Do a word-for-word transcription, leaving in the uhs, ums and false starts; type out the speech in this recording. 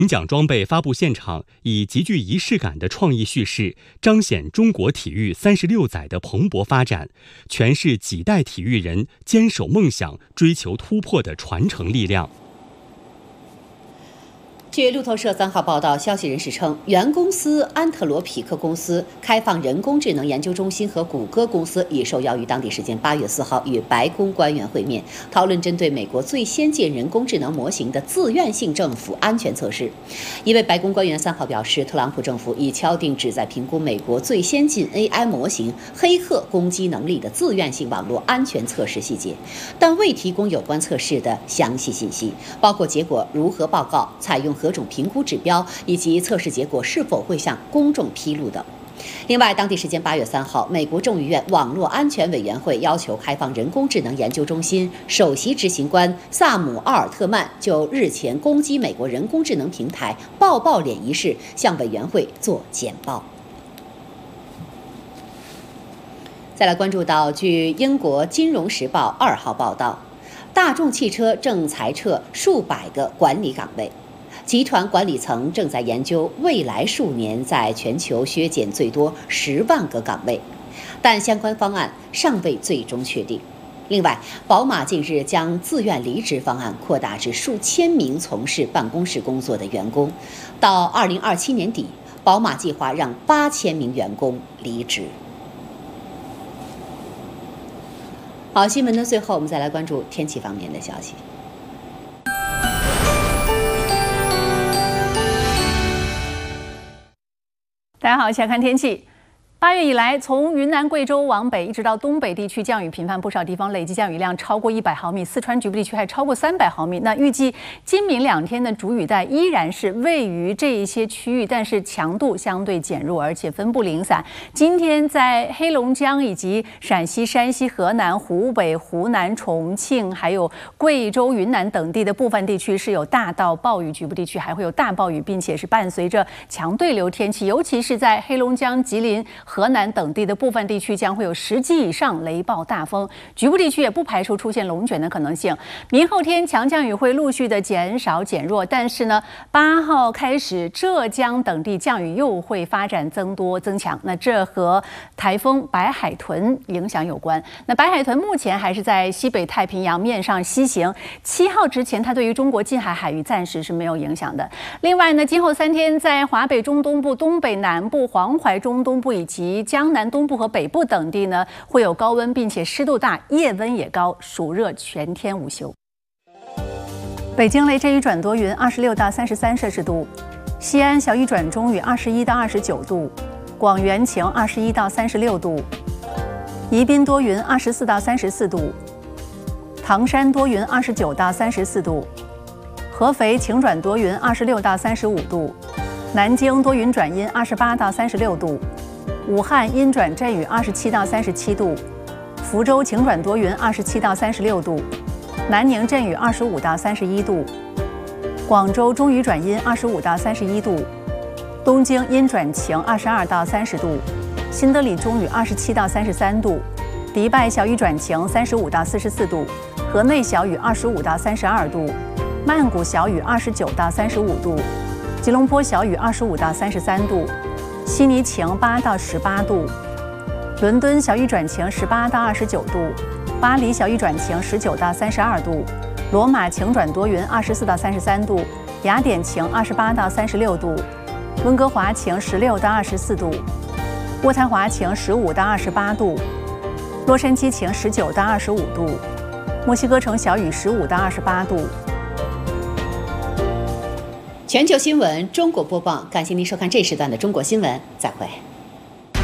演讲装备发布现场以极具仪式感的创意叙事，彰显中国体育三十六载的蓬勃发展，诠释几代体育人坚守梦想、追求突破的传承力量。 据路透社三号报道，消息人士称，原公司安特罗匹克公司、开放人工智能研究中心和谷歌公司已受邀于当地时间八月四号与白宫官员会面，讨论针对美国最先进人工智能模型的自愿性政府安全测试。一位白宫官员三号表示，特朗普政府已敲定旨在评估美国最先进 A I 模型黑客攻击能力的自愿性网络安全测试细节，但未提供有关测试的详细信息，包括结果如何报告、采用何种评估指标以及测试结果是否会向公众披露等。另外，当地时间八月三号，美国众议院网络安全委员会要求开放人工智能研究中心首席执行官萨姆·奥尔特曼就日前攻击美国人工智能平台抱抱脸一事向委员会做简报。再来关注到，据英国《金融时报》二号报道，大众汽车正裁撤数百个管理岗位。集团管理层正在研究未来数年在全球削减最多十万个岗位，但相关方案尚未最终确定。另外，宝马近日将自愿离职方案扩大至数千名从事办公室工作的员工，到二零二七年底，宝马计划让八千名员工离职。好，新闻的最后，我们再来关注天气方面的消息。 大家好，一起来看天气。八月以来，从云南、贵州往北，一直到东北地区，降雨频繁，不少地方累计降雨量超过一百毫米，四川局部地区还超过三百毫米。那预计今明两天的主雨带依然是位于这一些区域，但是强度相对减弱，而且分布零散。今天在黑龙江以及陕西、山西、河南、湖北、湖南、重庆，还有贵州、云南等地的部分地区是有大到暴雨，局部地区还会有大暴雨，并且是伴随着强对流天气，尤其是在黑龙江、吉林、河南等地的部分地区将会有十级以上雷暴大风，局部地区也不排除出现龙卷的可能性。明后天强降雨会陆续的减少减弱，但是呢，八号开始浙江等地降雨又会发展增多增强。那这和台风白海豚影响有关。那白海豚目前还是在西北太平洋面上西行，七号之前它对于中国近海海域暂时是没有影响的。另外呢，今后三天在华北中东部、东北南部、黄淮中东部以及及江南东部和北部等地呢，会有高温，并且湿度大，夜温也高，暑热全天无休。北京雷阵雨转多云，二十六到三十三摄氏度；西安小雨转中雨，二十一到二十九度；广元晴，二十一到三十六度；宜宾多云，二十四到三十四度；唐山多云，二十九到三十四度；合肥晴转多云，二十六到三十五度；南京多云转阴，二十八到三十六度。武汉阴转阵雨，二十七到三十七度；福州晴转多云，二十七到三十六度；南宁阵雨，二十五到三十一度；广州中雨转阴，二十五到三十一度；东京阴转晴，二十二到三十度；新德里中雨，二十七到三十三度；迪拜小雨转晴，三十五到四十四度；河内小雨，二十五到三十二度；曼谷小雨，二十九到三十五度；吉隆坡小雨，二十五到三十三度。悉尼晴八到十八度，伦敦小雨转晴十八到二十九度，巴黎小雨转晴十九到三十二度，罗马晴转多云二十四到三十三度，雅典晴二十八到三十六度，温哥华晴十六到二十四度，渥太华晴十五到二十八度，洛杉矶晴十九到二十五度，墨西哥城小雨十五到二十八度。 全球新闻中国播报，感谢您收看这时段的中国新闻，再会。